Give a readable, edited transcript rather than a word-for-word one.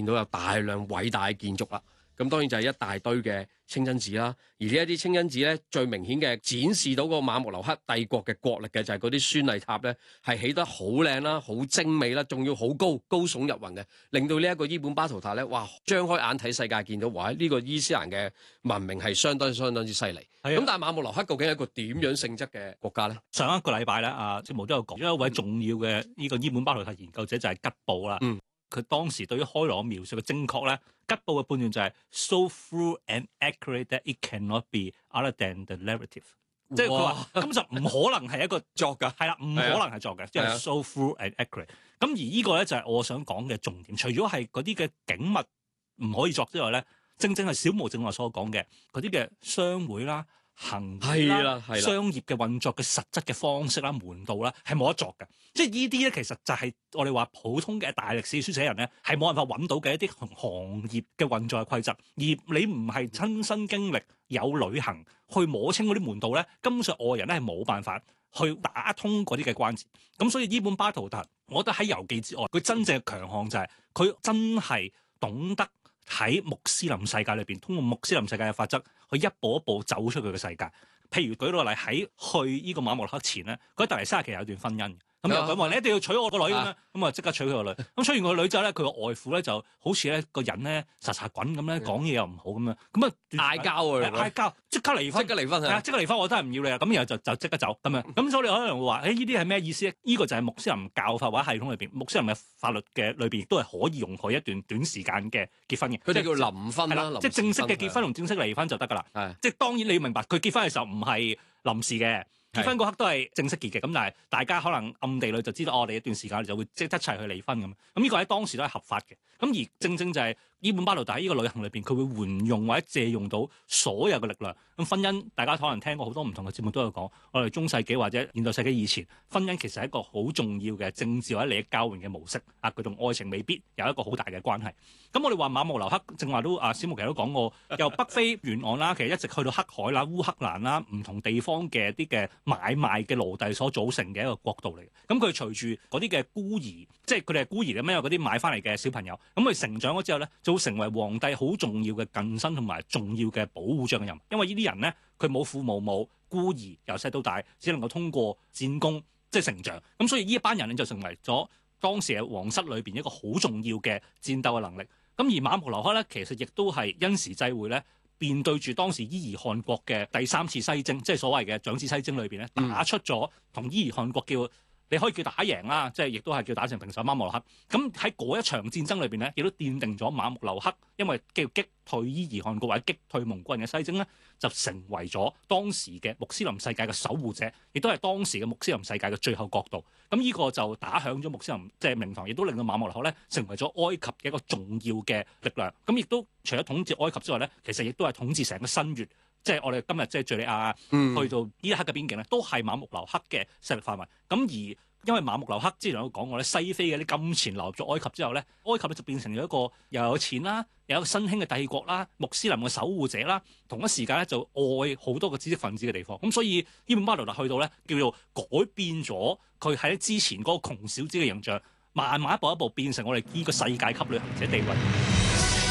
到有大量偉大嘅建築啦。咁當然就係一大堆嘅清真寺啦，而呢一啲清真寺咧，最明顯嘅展示到個馬穆留克帝國嘅國力嘅就係嗰啲宣禮塔咧，係起得好靚啦、好精美啦，仲要好高聳入雲嘅，令到呢一個伊本巴圖塔咧，哇！張開眼睇世界，見到哇！呢個伊斯蘭嘅文明係相當之犀利。咁但係馬穆留克究竟係一個點樣性質嘅國家咧？ 上一個禮拜咧，節目都有講，一位重要嘅呢個伊本巴圖塔研究者就係吉布啦。佢當時對於開羅描述嘅精確咧，吉布嘅判斷就係 so true and accurate that it cannot be other than the narrative， 即係佢話根本就唔可能係一個作㗎，係啦，唔可能係作嘅，即係 so true and accurate。咁而呢個咧就係我想講嘅重點，除咗係嗰啲嘅景物唔可以作之外咧，正係小毛正話所講嘅嗰啲嘅商會啦、行業啦、商業嘅運作嘅實質嘅方式啦、門道啦，係冇得作嘅。即係呢啲咧，其實就係我哋話普通嘅大歷史書寫人咧，係冇辦法揾到嘅一啲行業嘅運作嘅規則。而你唔係親身經歷有旅行去摸清嗰啲門道咧，根本上外人咧係冇辦法去打通嗰啲嘅關節。咁所以伊本巴圖塔，我覺得喺遊記之外，佢真正嘅強項就係佢真係懂得喺穆斯林世界裏邊，通過穆斯林世界嘅法則，去一步一步走出佢嘅世界。譬如舉個例，喺去呢個馬穆留克前咧，佢喺突尼西亞其實有段婚姻。咁又佢話你一定要娶我個女咁樣，咁啊即刻娶佢個女。咁娶完個女之後咧，佢個外父咧就好似咧個人咧實滾咁咧，講嘢又唔好咁樣，咁啊嗌交啊， 嗌交即刻離婚，即刻離婚，我真係唔要你啊！咁然後就即刻走咁樣。咁所以你可能會話，呢啲係咩意思咧？呢個就係穆斯林教法或者系統裏邊，穆斯林嘅法律嘅裏邊亦都係可以容許一段短時間嘅結婚嘅。 佢哋叫臨婚啦， 即係正式嘅結婚同正式離婚就得㗎啦。即係當然你要明白，佢結婚嘅時候唔係臨時嘅。結婚嗰刻都係正式結嘅，咁但係大家可能暗地裏就知道，我哋一段時間就會即係一齊去離婚咁。咁呢個喺當時都係合法嘅。咁而正就係伊本巴圖塔喺呢個旅行裏邊，佢會援用或者借用到所有嘅力量。咁婚姻大家可能聽過好多唔同嘅節目都有講，我哋中世紀或者現代世紀以前，婚姻其實係一個好重要嘅政治或者利益交換嘅模式。佢同愛情未必有一個好大嘅關係。咁我哋話馬穆留克正話都小木其實都講過，由北非沿岸啦，其實一直去到黑海啦、烏克蘭啦，唔同地方嘅啲嘅買賣嘅奴隸所組成嘅一個國度嚟嘅。咁佢隨住嗰啲嘅孤兒，即係佢哋係孤兒咁樣，有嗰啲買翻嚟嘅小朋友，咁佢成長咗之後咧，就會成為皇帝好重要嘅近身同埋重要嘅保護障人。因為呢啲人咧，佢冇父冇母，孤兒由細到大，只能夠通過戰功即係成長。咁所以呢一班人咧就成為咗當時嘅皇室裏邊一個好重要嘅戰鬥嘅能力。咁而馬穆留克咧，其實亦都係因時際會咧，面對住當時伊兒汗國嘅第三次西征，即係所謂嘅長子西征裏邊咧，打出咗同伊兒汗國叫你可以叫打贏啦，即係亦都係叫打成平手馬穆留克。咁喺嗰一場戰爭裏邊咧，亦都奠定咗馬穆留克因為叫擊退伊兒汗國或者擊退蒙古人嘅西征咧，就成為咗當時嘅穆斯林世界嘅守護者，亦都係當時嘅穆斯林世界嘅最後國度。咁呢個就打響咗穆斯林即係名堂，亦都令到馬穆留克咧成為咗埃及嘅一個重要嘅力量。咁亦都除咗統治埃及之外咧，其實亦都係統治成個新月，即係我哋今日即係敍利亞去到伊拉克嘅邊境咧，都係馬穆留克嘅勢力範圍。咁而因為馬穆留克之前有講過咧，西非嘅啲金錢流入咗埃及之後咧，埃及咧就變成咗一個又有錢啦，又有一個新興嘅帝國啦，穆斯林嘅守護者啦，同一時間咧就愛好多個知識分子嘅地方。咁所以伊本巴圖塔去到咧，叫做改變咗佢喺之前嗰個窮小子嘅形象，慢慢一步一步變成我哋呢個世界級旅行者地位。